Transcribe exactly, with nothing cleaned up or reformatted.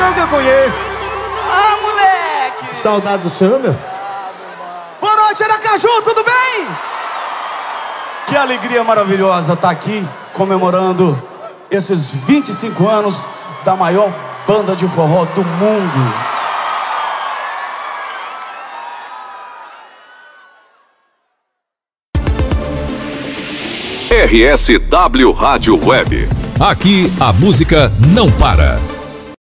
não que eu conheço. Ah, moleque! Saudade do senhor, meu. Boa noite, Aracaju, tudo bem? Que alegria maravilhosa estar aqui comemorando esses vinte e cinco anos da maior banda de forró do mundo. R S W Rádio Web. Aqui a música não para.